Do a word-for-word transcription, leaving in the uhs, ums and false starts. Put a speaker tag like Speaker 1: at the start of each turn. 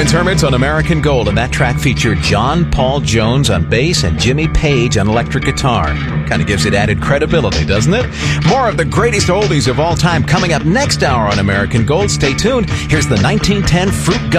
Speaker 1: Terrence Hermits on American Gold, and that track featured John Paul Jones on bass and Jimmy Page on electric guitar. Kind of gives it added credibility, doesn't it? More of the greatest oldies of all time coming up next hour on American Gold. Stay tuned. Here's the nineteen ten Fruit Gum